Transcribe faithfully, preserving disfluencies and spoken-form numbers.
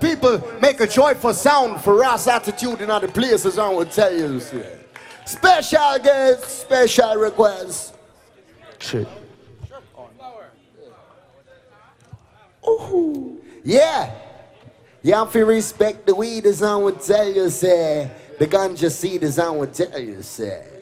people make a joyful sound for Ross Attitude in other places, I would tell you. Special guests, special requests. Shit. Ooh. Yeah. Yeah, if you respect the weed, as I would tell you, say. The ganja seed, as I would tell you, say.